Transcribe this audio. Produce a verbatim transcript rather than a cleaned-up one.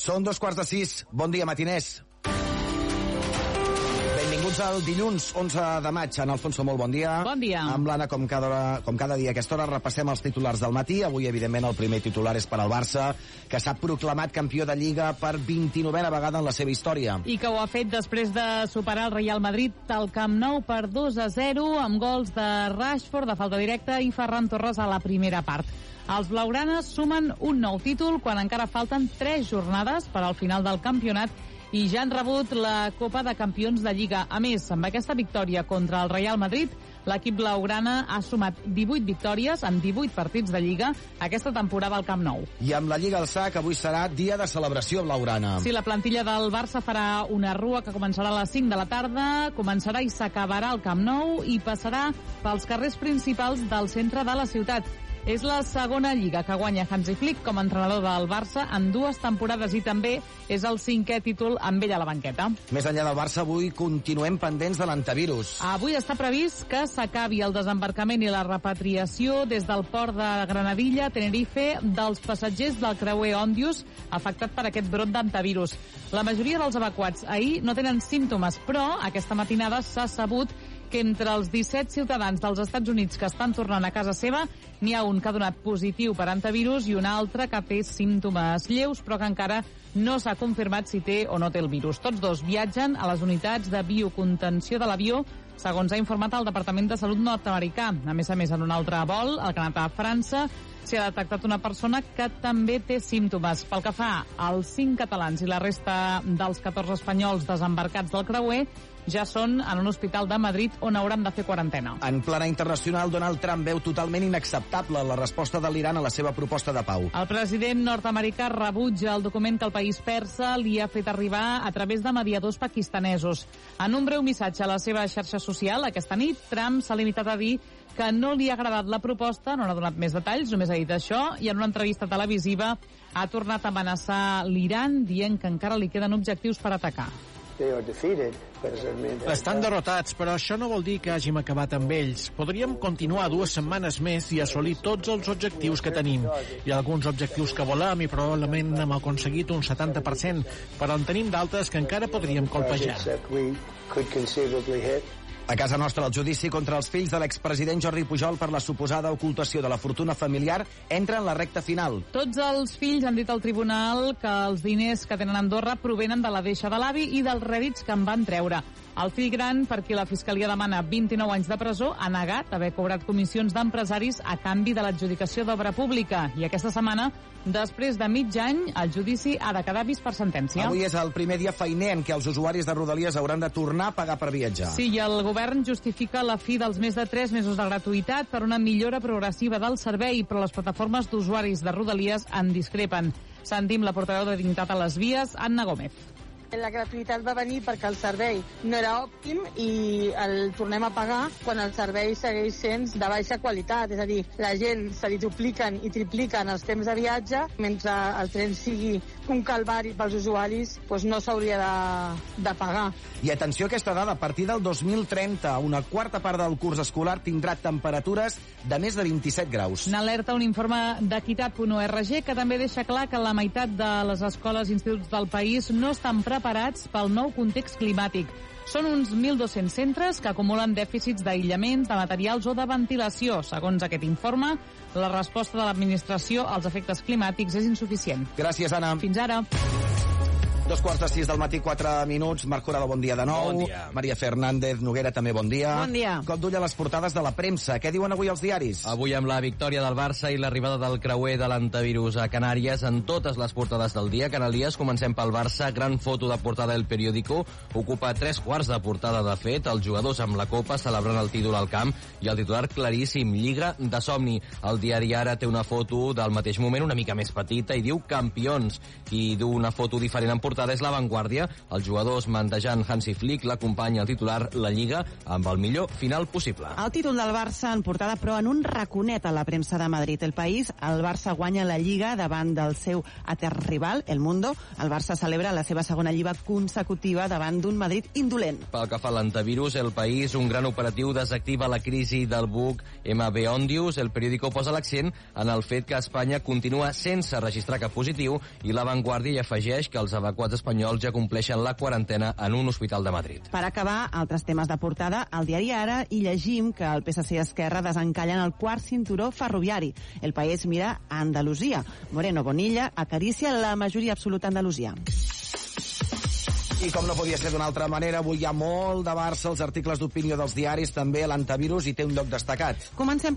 Són dos quarts de sis. Bon dia, matiners. Benvinguts al dilluns onze de maig. En Alfonso, molt bon dia. Bon dia. Amb l'Anna, com cada, hora, com cada dia a aquesta hora, repassem els titulars del matí. Avui, evidentment, el primer titular és per al Barça, que s'ha proclamat campió de Lliga per vint-i-novena vegada en la seva història. I que ho ha fet després de superar el Real Madrid al Camp Nou per dos a zero, amb gols de Rashford, de falta directa, i Ferran Torres a la primera part. Els blaugranes sumen un nou títol quan encara falten tres jornades per al final del campionat i ja han rebut la Copa de Campions de Lliga. A més, amb aquesta victòria contra el Real Madrid, l'equip blaugrana ha sumat divuit victòries en divuit partits de Lliga aquesta temporada al Camp Nou. I amb la Lliga al sac, avui serà dia de celebració blaugrana. Sí, la plantilla del Barça farà una rua que començarà a les cinc de la tarda, començarà i s'acabarà al Camp Nou i passarà pels carrers principals del centre de la ciutat. És la segona Lliga que guanya Hansi Flick com a entrenador del Barça en dues temporades i també és el cinquè títol amb ell a la banqueta. Més enllà del Barça, avui continuem pendents de l'antivirus. Avui està previst que s'acabi el desembarcament i la repatriació des del port de Granadilla, Tenerife, dels passatgers del creuer Òndius afectat per aquest brot d'antivirus. La majoria dels evacuats ahir no tenen símptomes, però aquesta matinada s'ha sabut que entre els disset ciutadans dels Estats Units que estan tornant a casa seva n'hi ha un que ha donat positiu per antivirus i un altre que té símptomes lleus però que encara no s'ha confirmat si té o no té el virus. Tots dos viatgen a les unitats de biocontenció de l'avió, segons ha informat el Departament de Salut nord-americà. A més a més, en un altre vol, al Canadà a França, s'hi ha detectat una persona que també té símptomes. Pel que fa als cinc catalans i la resta dels catorze espanyols desembarcats del creuer, ja són en un hospital de Madrid on hauran de fer quarantena. En plana internacional, Donald Trump veu totalment inacceptable la resposta de l'Iran a la seva proposta de pau. El president nord-americà rebutja el document que el país persa li ha fet arribar a través de mediadors pakistanesos. En un breu missatge a la seva xarxa social aquesta nit, Trump s'ha limitat a dir que no li ha agradat la proposta, no n'ha donat més detalls, només ha dit això, i en una entrevista televisiva ha tornat a amenaçar l'Iran dient que encara li queden objectius per atacar. Estan derrotats, però això no vol dir que hàgim acabat amb ells. Podríem continuar dues setmanes més i assolir tots els objectius que tenim. Hi ha alguns objectius que volem i probablement hem aconseguit un setanta per cent, però en tenim d'altres que encara podríem colpejar. A casa nostra, el judici contra els fills de l'expresident Jordi Pujol per la suposada ocultació de la fortuna familiar entra en la recta final. Tots els fills han dit al tribunal que els diners que tenen a Andorra provenen de la deixa de l'avi i dels rèdits que en van treure. El fill gran, per qui la Fiscalia demana vint-i-nou anys de presó, ha negat haver cobrat comissions d'empresaris a canvi de l'adjudicació d'obra pública. I aquesta setmana, després de mig any, el judici ha de quedar vist per sentència. Avui és el primer dia feiner en què els usuaris de Rodalies hauran de tornar a pagar per viatjar. Sí, i el govern justifica la fi dels més de tres mesos de gratuïtat per una millora progressiva del servei, però les plataformes d'usuaris de Rodalies en discrepen. Sentim la portaveu de Dignitat a les Vies, Anna Gómez. La gratuïtat va venir perquè el servei no era òptim i el tornem a pagar quan el servei segueix sent de baixa qualitat. És a dir, la gent se li dupliquen i tripliquen els temps de viatge, mentre el tren sigui un calvari pels usuaris, doncs no s'hauria de, de pagar. I atenció a aquesta dada, a partir del dos mil trenta, una quarta part del curs escolar tindrà temperatures de més de vint-i-set graus. N'alerta un informe d'equitat punt org que també deixa clar que la meitat de les escoles i instituts del país no estan preparats pel nou context climàtic. Són uns mil dos-cents centres que acumulen dèficits d'aïllaments, de materials o de ventilació. Segons aquest informe, la resposta de l'administració als efectes climàtics és insuficient. Gràcies, Anna. Fins ara. Dos quarts de sis del matí, quatre minuts. Marc Corado, bon dia de nou. Bon dia. Maria Fernández Noguera, també bon dia. Bon dia. Cop d'ull a les portades de la premsa. Què diuen avui els diaris? Avui amb la victòria del Barça i l'arribada del creuer de l'antivirus a Canàries en totes les portades del dia. Canal Dies, comencem pel Barça. Gran foto de portada del periòdico. Ocupa tres quarts de portada, de fet. Els jugadors amb la Copa celebrant el títol al camp i el titular claríssim, Lliga de somni. El diari Ara té una foto del mateix moment, una mica més petita, i diu campions. I diu una foto diferent en portada portada és La Vanguardia. Els jugadors mandejant Hansi Flick l'acompanya al titular La Lliga amb el millor final possible. El títol del Barça en portada, però en un raconet a la premsa de Madrid. El País, el Barça guanya la Lliga davant del seu etern rival, El Mundo. El Barça celebra la seva segona Lliga consecutiva davant d'un Madrid indolent. Pel que fa a l'antivirus, El País, un gran operatiu desactiva la crisi del buc M B Ondius. El periòdico posa l'accent en el fet que Espanya continua sense registrar cap positiu i La Vanguardia hi afegeix que els evacuats espanyols ja compleixen la quarantena en un hospital de Madrid. Per acabar, altres temes de portada, al diari Ara hi llegim que el P S C i Esquerra desencallen el quart cinturó ferroviari. El País mira a Andalusia. Moreno Bonilla acaricia la majoria absoluta andalusia. I com no podia ser d'una altra manera, avui hi ha molt de Barça, els articles d'opinió dels diaris, també l'antivirus, i té un lloc destacat. Comencem